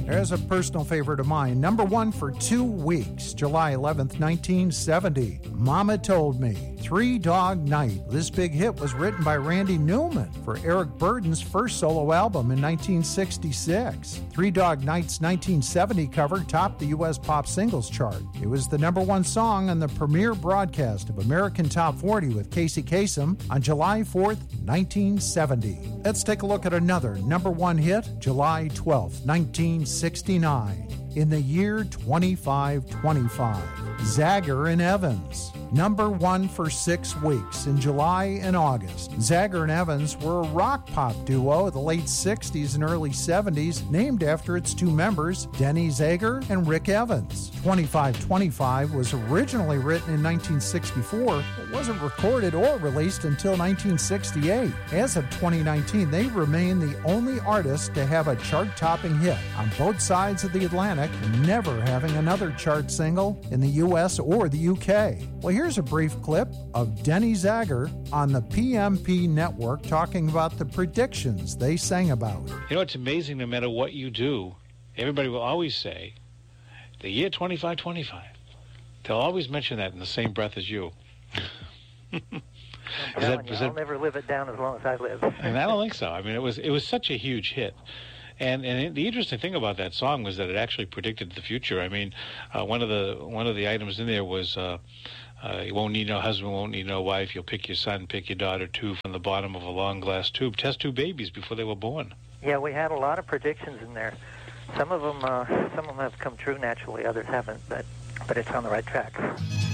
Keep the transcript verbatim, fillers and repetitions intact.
There's a personal favorite of mine. Number one for two weeks, July eleventh, nineteen seventy. Mama Told Me, Three Dog Night. This big hit was written by Randy Newman for Eric Burdon's first solo album in nineteen sixty-six. Three Dog Night's nineteen seventy cover topped the U S pop singles chart. It was the number one song on the premiere broadcast of American Top forty with Casey Kasem on July fourth, nineteen seventy. Let's take a look at another number one hit, July twelfth, nineteen sixty-nine. In the year twenty-five twenty-five, Zager and Evans. Number one for six weeks in July and August. Zager and Evans were a rock pop duo of the late sixties and early seventies, named after its two members, Denny Zager and Rick Evans. twenty-five twenty-five was originally written in nineteen sixty-four, but wasn't recorded or released until nineteen sixty-eight. As of twenty nineteen, they remain the only artist to have a chart-topping hit on both sides of the Atlantic, never having another chart single in the U S or the U K. Well, here's a brief clip of Denny Zager on the P M P network talking about the predictions they sang about. You know, it's amazing no matter what you do, everybody will always say, the year twenty-five twenty-five. They'll always mention that in the same breath as you. I'm Is telling that- you, is I'll that- never live it down as long as I live. And I don't think so. I mean, it was it was such a huge hit. And and the interesting thing about that song was that it actually predicted the future. I mean, uh, one of the one of the items in there was uh, uh, you won't need no husband, won't need no wife. You'll pick your son, pick your daughter too from the bottom of a long glass tube. Test tube babies before they were born. Yeah, we had a lot of predictions in there. Some of them, uh, some of them have come true naturally. Others haven't, but but it's on the right track.